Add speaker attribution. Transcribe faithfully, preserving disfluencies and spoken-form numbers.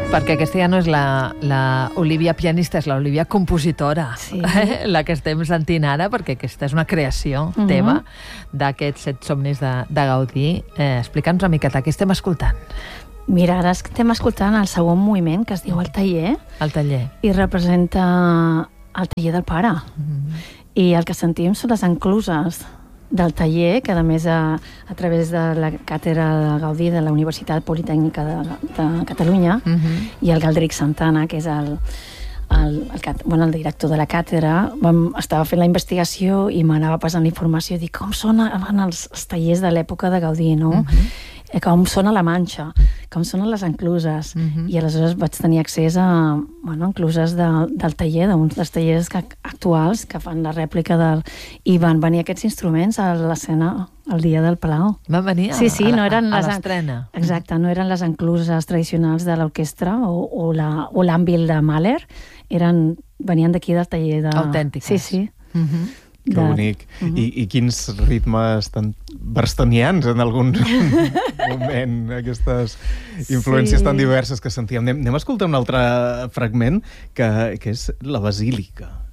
Speaker 1: Perquè aquesta ja no és la, la Olivia pianista, és la Olivia compositora,
Speaker 2: sí.
Speaker 1: eh? La que estem sentint ara, perquè aquesta és una creació uh-huh. teva d'aquests set somnis de, de Gaudí. Eh, Explica'ns una miqueta, què estem escoltant?
Speaker 2: Mira, ara estem escoltant el segon moviment, que es diu El taller.
Speaker 1: El taller.
Speaker 2: I representa el taller del pare. Uh-huh. I el que sentim són les encluses del taller, que a més a, a través de la càtedra de Gaudí de la Universitat Politècnica de, de Catalunya uh-huh. i el Galdric Santana, que és el, el, el, bueno, el director de la càtedra, vam, estava fent la investigació i m'anava passant la informació, dic, com són els, els tallers de l'època de Gaudí, no? Uh-huh. Com sona la manxa, com sonen les encluses. Uh-huh. I aleshores vaig tenir accés a bueno, encluses de, del taller, d'uns dels tallers que, actuals que fan la rèplica del... I van venir aquests instruments a l'escena el dia del Palau.
Speaker 1: Van venir a,
Speaker 2: sí, sí, no eren
Speaker 1: a, a
Speaker 2: les,
Speaker 1: l'estrena.
Speaker 2: Exacte, no eren les encluses tradicionals de l'orquestra o, o, la, o l'àmbil de Mahler, eren, venien d'aquí del taller de...
Speaker 1: Autèntiques.
Speaker 2: Sí, sí.
Speaker 1: Uh-huh.
Speaker 3: Que bonic. Uh-huh. I, I quins ritmes tan barstonians en algun moment, aquestes influències sí. tan diverses que sentíem. Anem, anem a escoltar un altre fragment, que, que és la basílica.